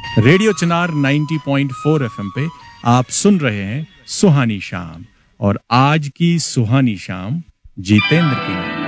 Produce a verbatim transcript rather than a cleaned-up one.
Radio चिनार नब्बे point चार FM पे आप सुन रहे हैं सुहानी शाम और आज की सुहानी शाम जितेंद्र की।